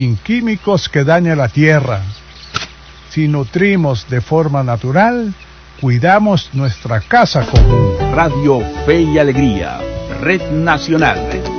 sin químicos que dañen la tierra. Si nutrimos de forma natural, cuidamos nuestra casa común. Radio Fe y Alegría, Red Nacional.